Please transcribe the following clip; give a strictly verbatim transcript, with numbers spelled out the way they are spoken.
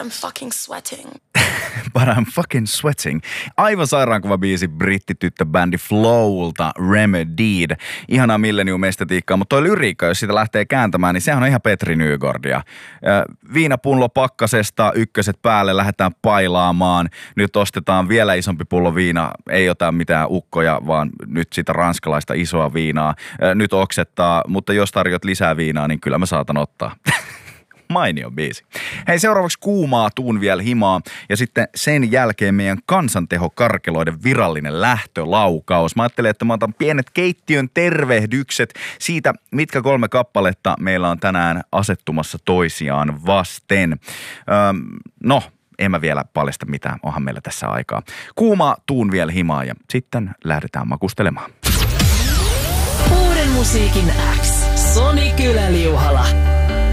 I'm fucking sweating. But I'm fucking sweating. Aivan sairaankova biisi brittityttöbändi Flowlta, Remedied. Ihanaa millennium-estetiikkaa, mutta toi lyriikka, jos sitä lähtee kääntämään, niin sehän on ihan Petri Nygårdia. Viinapullo pakkasesta, ykköset päälle, lähdetään pailaamaan. Nyt ostetaan vielä isompi pullo viina. Ei ota mitään ukkoja, vaan nyt sitä ranskalaista isoa viinaa. Nyt oksettaa, mutta jos tarjot lisää viinaa, niin kyllä mä saatan ottaa. Mainio biisi. Hei, seuraavaksi kuumaa tuun vielä himaa ja sitten sen jälkeen meidän kansantehokarkeloiden virallinen lähtölaukaus. Mä ajattelin, että mä otan pienet keittiön tervehdykset siitä, mitkä kolme kappaletta meillä on tänään asettumassa toisiaan vasten. Öm, no, en mä vielä paljasta mitään, onhan meillä tässä aikaa. Kuumaa tuun vielä himaa ja sitten lähdetään makustelemaan. Uuden musiikin X. Soni Kylä-Liuhala.